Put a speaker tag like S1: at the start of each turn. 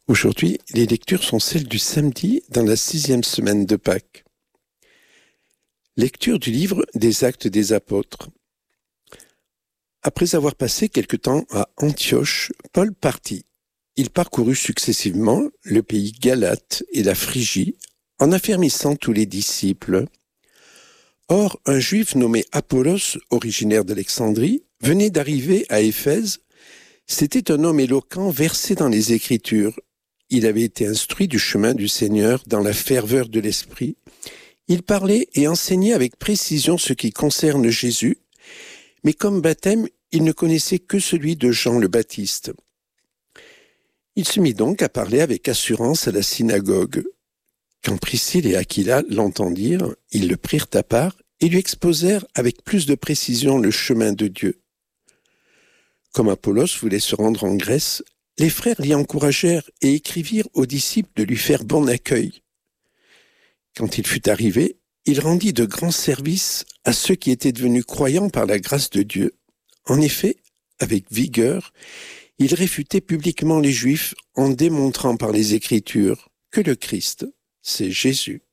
S1: Aujourd'hui, les lectures sont celles du samedi dans la 6e semaine de Pâques. Lecture du livre des Actes des Apôtres. Après avoir passé quelque temps à Antioche, Paul partit. Il parcourut successivement le pays Galate et la Phrygie, en affermissant tous les disciples. Or, un juif nommé Apollos, originaire d'Alexandrie, venait d'arriver à Éphèse. C'était un homme éloquent versé dans les Écritures. Il avait été instruit du chemin du Seigneur dans la ferveur de l'esprit. Il parlait et enseignait avec précision ce qui concerne Jésus, mais comme baptême, il ne connaissait que celui de Jean le Baptiste. Il se mit donc à parler avec assurance à la synagogue. Quand Priscille et Aquila l'entendirent, ils le prirent à part et lui exposèrent avec plus de précision le chemin de Dieu. Comme Apollos voulait se rendre en Grèce, les frères l'y encouragèrent et écrivirent aux disciples de lui faire bon accueil. Quand il fut arrivé, il rendit de grands services à ceux qui étaient devenus croyants par la grâce de Dieu. En effet, avec vigueur, il réfutait publiquement les Juifs en démontrant par les Écritures que le Christ, c'est Jésus.